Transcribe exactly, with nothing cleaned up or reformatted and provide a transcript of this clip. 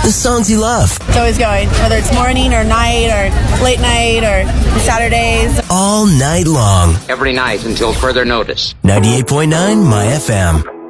the songs you love. It's always going, whether it's morning or night or late night or Saturdays. All night long. Every night until further notice. ninety-eight point nine My F M.